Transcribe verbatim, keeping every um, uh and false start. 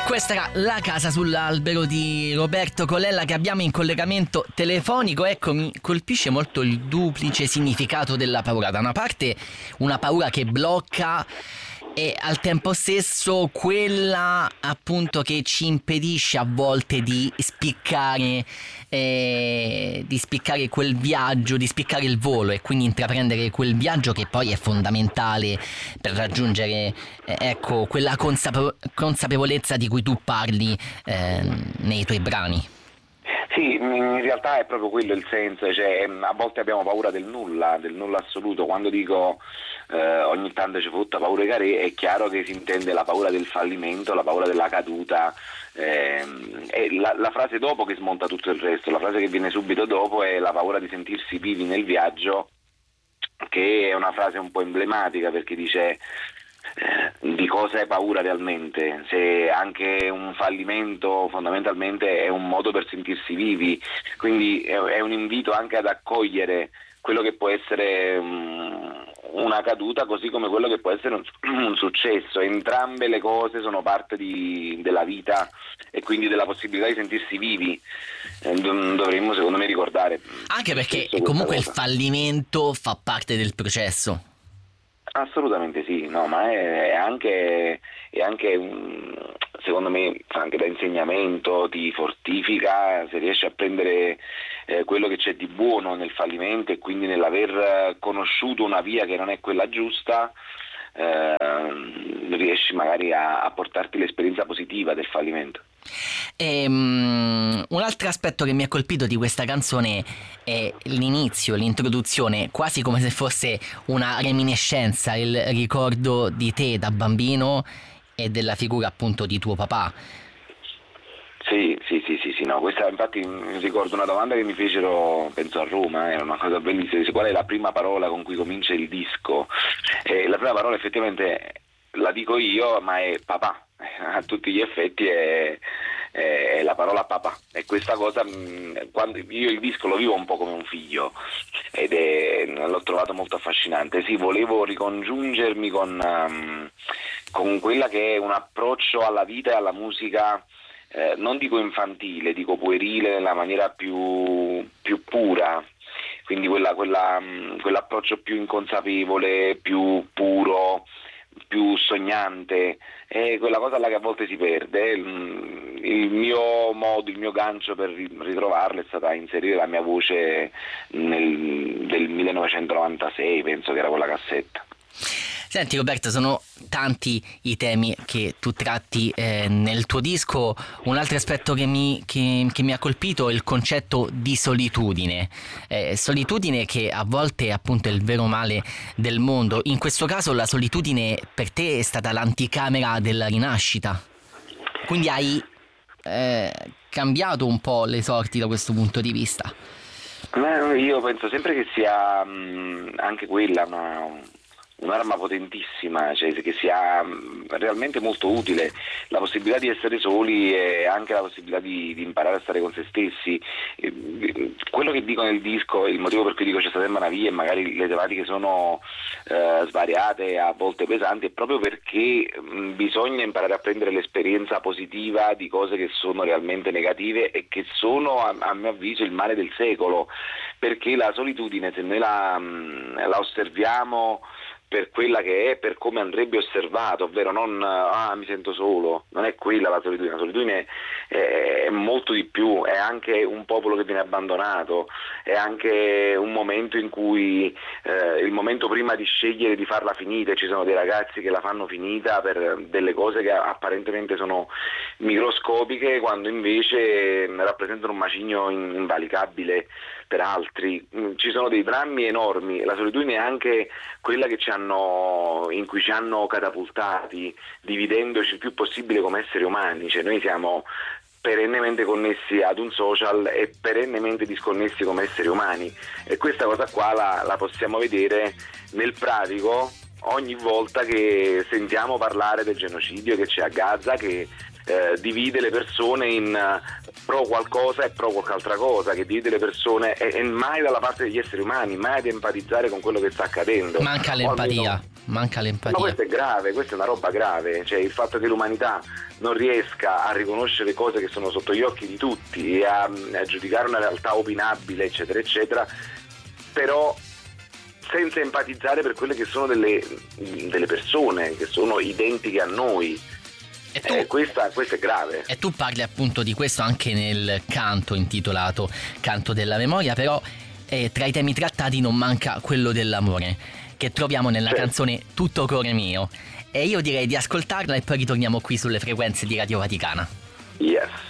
Questa era La casa sull'albero di Roberto Colella, che abbiamo in collegamento telefonico. Ecco, mi colpisce molto il duplice significato della paura. Da una parte una paura che blocca e al tempo stesso quella appunto che ci impedisce a volte di spiccare eh, di spiccare quel viaggio, di spiccare il volo e quindi intraprendere quel viaggio che poi è fondamentale per raggiungere eh, ecco quella consape- consapevolezza di cui tu parli eh, nei tuoi brani. Sì, in realtà è proprio quello il senso, cioè a volte abbiamo paura del nulla, del nulla assoluto. Quando dico eh, ogni tanto ci fotta paura di caré, è chiaro che si intende la paura del fallimento, la paura della caduta, ehm, e la, la frase dopo che smonta tutto il resto, la frase che viene subito dopo è la paura di sentirsi vivi nel viaggio, che è una frase un po' emblematica perché dice di cosa hai paura realmente, se anche un fallimento fondamentalmente è un modo per sentirsi vivi, quindi è un invito anche ad accogliere quello che può essere una caduta così come quello che può essere un, un successo. Entrambe le cose sono parte di, della vita e quindi della possibilità di sentirsi vivi. Dovremmo secondo me ricordare anche perché comunque il fallimento fa parte del processo. Assolutamente sì, no, ma è anche, è anche un, secondo me anche da insegnamento, ti fortifica se riesci a prendere eh, quello che c'è di buono nel fallimento e quindi nell'aver conosciuto una via che non è quella giusta, eh, riesci magari a, a portarti l'esperienza positiva del fallimento. E, um, un altro aspetto che mi ha colpito di questa canzone è l'inizio, l'introduzione, quasi come se fosse una reminiscenza, il ricordo di te da bambino e della figura appunto di tuo papà. Sì, sì, sì, sì, sì, no, questa infatti mi ricordo una domanda che mi fecero, penso a Roma, era una cosa bellissima, qual è la prima parola con cui comincia il disco? Eh, la prima parola effettivamente la dico io, ma è papà, a tutti gli effetti è, è la parola papà, e questa cosa, quando io il disco lo vivo un po' come un figlio ed è, l'ho trovato molto affascinante. Sì, volevo ricongiungermi con, um, con quella che è un approccio alla vita e alla musica, eh, non dico infantile, dico puerile nella maniera più, più pura, quindi quella, quella, quell'approccio più inconsapevole, più puro, più sognante, è quella cosa là che a volte si perde. Il mio modo, il mio gancio per ritrovarla è stata inserire la mia voce nel, del millenovecentonovantasei, penso che era quella cassetta. Senti Roberto, sono tanti i temi che tu tratti eh, nel tuo disco. Un altro aspetto che mi, che, che mi ha colpito è il concetto di solitudine, eh, solitudine che a volte è appunto il vero male del mondo. In questo caso la solitudine per te è stata l'anticamera della rinascita, quindi hai eh, cambiato un po' le sorti da questo punto di vista. Io penso sempre che sia mh, anche quella una un'arma potentissima, cioè che sia realmente molto utile, la possibilità di essere soli e anche la possibilità di, di imparare a stare con se stessi. Quello che dico nel disco, il motivo per cui dico c'è stata una via e magari le tematiche sono eh, svariate e a volte pesanti, è proprio perché mh, bisogna imparare a prendere l'esperienza positiva di cose che sono realmente negative e che sono a, a mio avviso il male del secolo, perché la solitudine, se noi la, mh, la osserviamo per quella che è, per come andrebbe osservato, ovvero non ah mi sento solo, non è quella la solitudine. La solitudine è, è molto di più, è anche un popolo che viene abbandonato, è anche un momento in cui eh, il momento prima di scegliere di farla finita, ci sono dei ragazzi che la fanno finita per delle cose che apparentemente sono microscopiche, quando invece rappresentano un macigno invalicabile per altri. Ci sono dei drammi enormi. La solitudine è anche quella che ci hanno, in cui ci hanno catapultati, dividendoci il più possibile come esseri umani, cioè noi siamo perennemente connessi ad un social e perennemente disconnessi come esseri umani, e questa cosa qua la, la possiamo vedere nel pratico ogni volta che sentiamo parlare del genocidio che c'è a Gaza, che eh, divide le persone in uh, pro qualcosa e pro qualche altra cosa, che divide le persone e, e mai dalla parte degli esseri umani, mai di empatizzare con quello che sta accadendo. Manca l'empatia, almeno... manca l'empatia. Ma questo è grave, questa è una roba grave, cioè il fatto che l'umanità non riesca a riconoscere cose che sono sotto gli occhi di tutti e a, a giudicare una realtà opinabile, eccetera, eccetera, però senza empatizzare per quelle che sono delle, delle persone che sono identiche a noi. E tu, eh, questa, questo è grave. E tu parli appunto di questo anche nel canto intitolato Canto della Memoria, però eh, tra i temi trattati non manca quello dell'amore, che troviamo nella certo. canzone Tutto cuore mio. E io direi di ascoltarla e poi ritorniamo qui sulle frequenze di Radio Vaticana. Yes.